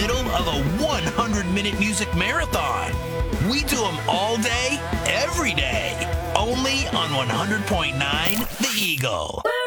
middle of a 100-minute music marathon. We do them all day, every day, only on 100.9 The Eagle.